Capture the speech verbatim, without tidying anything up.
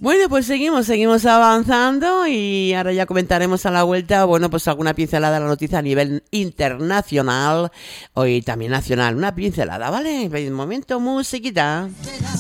Bueno, pues seguimos, seguimos avanzando y ahora ya comentaremos a la vuelta, bueno, pues alguna pincelada de la noticia a nivel internacional y también nacional. Una pincelada, ¿vale? Un momento, musiquita.